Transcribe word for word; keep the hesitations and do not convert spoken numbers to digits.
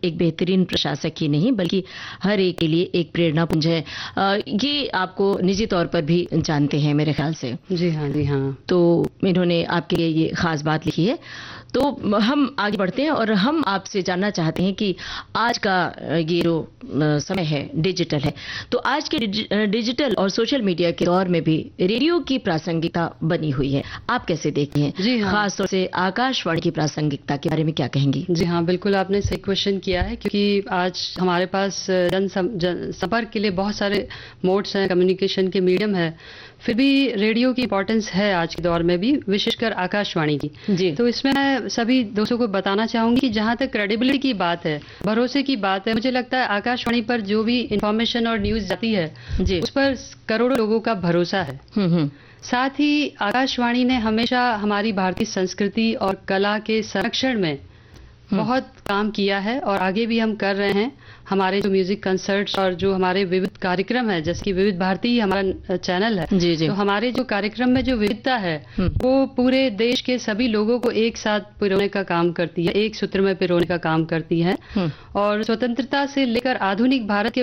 एक बेहतरीन प्रशासक ही नहीं बल्कि हर एक के लिए एक प्रेरणा पुंज है। अ, ये आपको निजी तौर पर भी जानते हैं मेरे ख्याल से। जी हाँ, जी हाँ। तो इन्होंने आपके लिए ये खास बात लिखी है। तो हम आगे बढ़ते हैं और हम आपसे जानना चाहते हैं कि आज का ये जो समय है डिजिटल है, तो आज के डिजिटल और सोशल मीडिया के दौर में भी रेडियो की प्रासंगिकता बनी हुई है, आप कैसे देखती हैं? जी हाँ। खासतौर से आकाशवाणी की प्रासंगिकता के बारे में क्या कहेंगी? जी हाँ, बिल्कुल आपने सही क्वेश्चन किया है, क्योंकि आज हमारे पास जन संपर्क के लिए बहुत सारे मोड्स हैं, कम्युनिकेशन के मीडियम है, फिर भी रेडियो की इंपॉर्टेंस है आज के दौर में भी, विशेषकर आकाशवाणी की। जी। तो इसमें मैं सभी दोस्तों को बताना चाहूंगी कि जहां तक क्रेडिबिलिटी की बात है, भरोसे की बात है, मुझे लगता है आकाशवाणी पर जो भी इंफॉर्मेशन और न्यूज जाती है जी, उस पर करोड़ों लोगों का भरोसा है। हम्म हम्म। साथ ही आकाशवाणी ने हमेशा हमारी भारतीय संस्कृति और कला के संरक्षण में बहुत काम किया है और आगे भी हम कर रहे हैं। हमारे जो म्यूजिक कंसर्ट्स और जो हमारे विविध कार्यक्रम है, जैसे कि विविध भारती हमारा चैनल है, जी जी। तो हमारे जो कार्यक्रम में जो विविधता है वो पूरे देश के सभी लोगों को एक साथ पिरोने का काम करती है, एक सूत्र में पिरोने का काम करती है। और स्वतंत्रता से लेकर आधुनिक भारत के